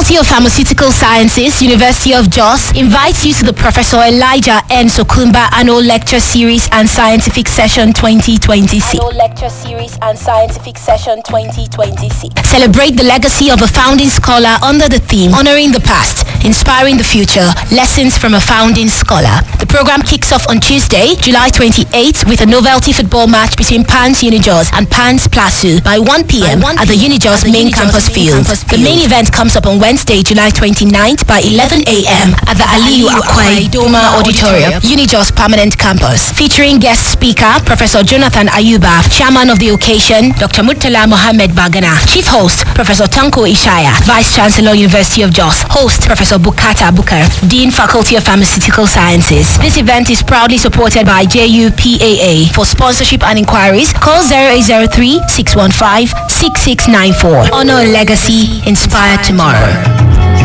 Faculty of Pharmaceutical Sciences, University of Jos, invites you to the Professor Elijah N. Sokumba Annual Lecture Series and Scientific Session 2026. Celebrate the legacy of a founding scholar under the theme Honoring the Past, Inspiring the Future, Lessons from a Founding Scholar. The program kicks off on Tuesday, July 28th with a novelty football match between PANS Unijos and PANS Plasu by 1 p.m. at the Unijos main campus field. The main event comes up on Wednesday, July 29th by 11 a.m. at the Aliyu Akwai Doma Auditorium, Unijos Permanent Campus, featuring guest speaker Professor Jonathan Ayuba, chairman of the occasion Dr. Murtala Mohammed Bagana, chief host Professor Tanko Ishaya, Vice Chancellor University of Jos, host Professor Bukata Bukar, Dean Faculty of Pharmaceutical Sciences. This event is proudly supported by JUPAA. For sponsorship and inquiries, call 0803-615-6694. Honor a legacy, inspire tomorrow.